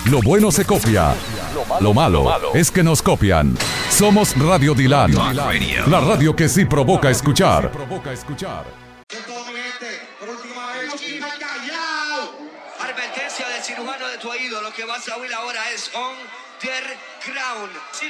Lo bueno se copia. Lo malo es que nos copian. Somos Radio Dilan. La radio que sí provoca escuchar. Advertencia del cirujano de tu oído. Lo que vas a oír ahora es On The Ground.